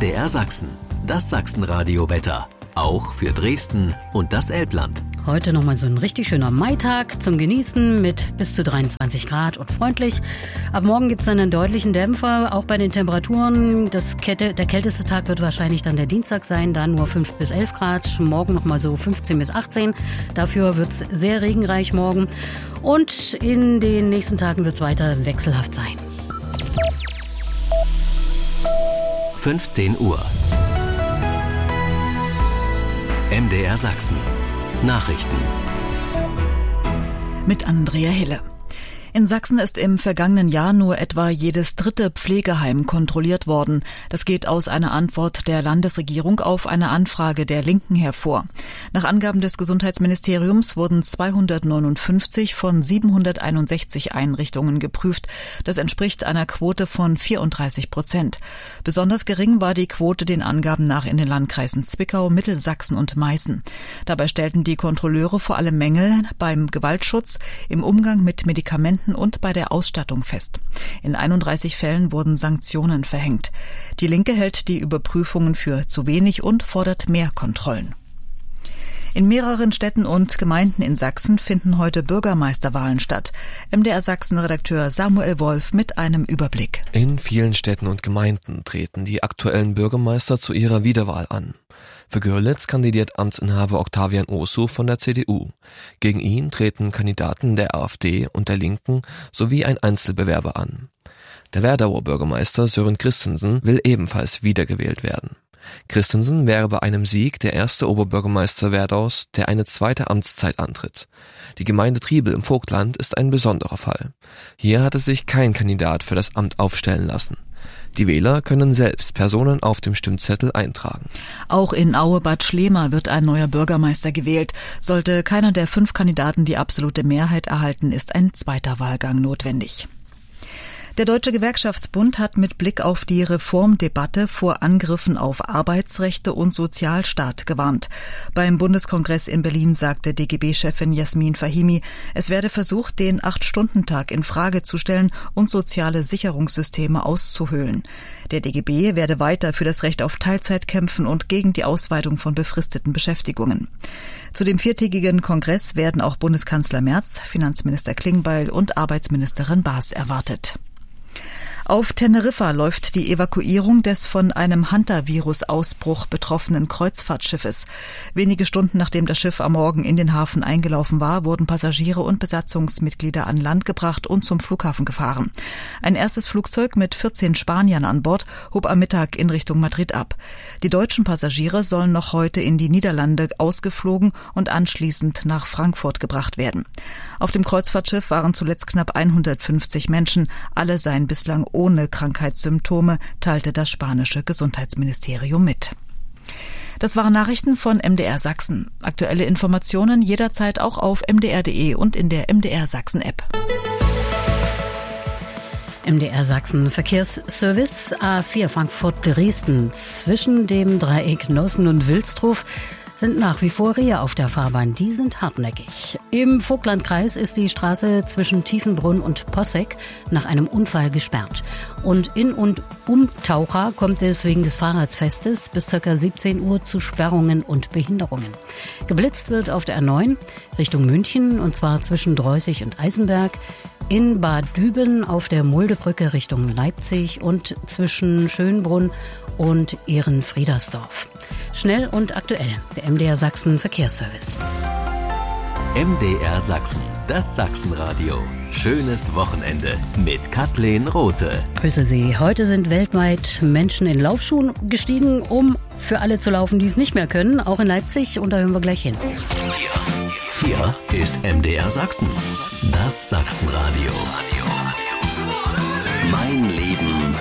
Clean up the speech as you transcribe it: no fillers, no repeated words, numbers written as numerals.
MDR Sachsen, das Sachsenradio-Wetter. Auch für Dresden und das Elbland. Heute nochmal so ein richtig schöner Maitag zum Genießen mit bis zu 23 Grad und freundlich. Ab morgen gibt es einen deutlichen Dämpfer, auch bei den Temperaturen. Der kälteste Tag wird wahrscheinlich dann der Dienstag sein, da nur 5 bis 11 Grad. Morgen nochmal so 15 bis 18. Dafür wird es sehr regenreich morgen. Und in den nächsten Tagen wird es weiter wechselhaft sein. 15 Uhr. MDR Sachsen. Nachrichten. Mit Andrea Hille. In Sachsen ist im vergangenen Jahr nur etwa jedes dritte Pflegeheim kontrolliert worden. Das geht aus einer Antwort der Landesregierung auf eine Anfrage der Linken hervor. Nach Angaben des Gesundheitsministeriums wurden 259 von 761 Einrichtungen geprüft. Das entspricht einer Quote von 34%. Besonders gering war die Quote den Angaben nach in den Landkreisen Zwickau, Mittelsachsen und Meißen. Dabei stellten die Kontrolleure vor allem Mängel beim Gewaltschutz, im Umgang mit Medikamenten und bei der Ausstattung fest. In 31 Fällen wurden Sanktionen verhängt. Die Linke hält die Überprüfungen für zu wenig und fordert mehr Kontrollen. In mehreren Städten und Gemeinden in Sachsen finden heute Bürgermeisterwahlen statt. MDR Sachsen-Redakteur Samuel Wolf mit einem Überblick. In vielen Städten und Gemeinden treten die aktuellen Bürgermeister zu ihrer Wiederwahl an. Für Görlitz kandidiert Amtsinhaber Octavian Osu von der CDU. Gegen ihn treten Kandidaten der AfD und der Linken sowie ein Einzelbewerber an. Der Werdauer Bürgermeister Sören Christensen will ebenfalls wiedergewählt werden. Christensen wäre bei einem Sieg der erste Oberbürgermeister Werdaus, der eine zweite Amtszeit antritt. Die Gemeinde Triebel im Vogtland ist ein besonderer Fall. Hier hatte sich kein Kandidat für das Amt aufstellen lassen. Die Wähler können selbst Personen auf dem Stimmzettel eintragen. Auch in Aue-Bad Schlema wird ein neuer Bürgermeister gewählt. Sollte keiner der 5 Kandidaten die absolute Mehrheit erhalten, ist ein zweiter Wahlgang notwendig. Der Deutsche Gewerkschaftsbund hat mit Blick auf die Reformdebatte vor Angriffen auf Arbeitsrechte und Sozialstaat gewarnt. Beim Bundeskongress in Berlin sagte DGB-Chefin Jasmin Fahimi, es werde versucht, den 8-Stunden-Tag in Frage zu stellen und soziale Sicherungssysteme auszuhöhlen. Der DGB werde weiter für das Recht auf Teilzeit kämpfen und gegen die Ausweitung von befristeten Beschäftigungen. Zu dem 4-tägigen Kongress werden auch Bundeskanzler Merz, Finanzminister Klingbeil und Arbeitsministerin Baas erwartet. Auf Teneriffa läuft die Evakuierung des von einem Hantavirus-Ausbruch betroffenen Kreuzfahrtschiffes. Wenige Stunden nachdem das Schiff am Morgen in den Hafen eingelaufen war, wurden Passagiere und Besatzungsmitglieder an Land gebracht und zum Flughafen gefahren. Ein erstes Flugzeug mit 14 Spaniern an Bord hob am Mittag in Richtung Madrid ab. Die deutschen Passagiere sollen noch heute in die Niederlande ausgeflogen und anschließend nach Frankfurt gebracht werden. Auf dem Kreuzfahrtschiff waren zuletzt knapp 150 Menschen. Alle seien bislang ohne Krankheitssymptome, teilte das spanische Gesundheitsministerium mit. Das waren Nachrichten von MDR Sachsen. Aktuelle Informationen jederzeit auch auf mdr.de und in der MDR Sachsen App. MDR Sachsen Verkehrsservice A4 Frankfurt-Dresden zwischen dem Dreieck Nossen und Wilsdruf sind nach wie vor Rehe auf der Fahrbahn. Die sind hartnäckig. Im Vogtlandkreis ist die Straße zwischen Tiefenbrunn und Posseck nach einem Unfall gesperrt. Und in und um Taucha kommt es wegen des Fahrradsfestes bis ca. 17 Uhr zu Sperrungen und Behinderungen. Geblitzt wird auf der A9 Richtung München und zwar zwischen Dreußig und Eisenberg. In Bad Düben auf der Muldebrücke Richtung Leipzig und zwischen Schönbrunn und Ehrenfriedersdorf. Schnell und aktuell, der MDR Sachsen Verkehrsservice. MDR Sachsen, das Sachsenradio. Schönes Wochenende mit Kathleen Rothe. Grüße Sie. Heute sind weltweit Menschen in Laufschuhen gestiegen, um für alle zu laufen, die es nicht mehr können, auch in Leipzig. Und da hören wir gleich hin. Hier ist MDR Sachsen, das Sachsenradio. Mein Leben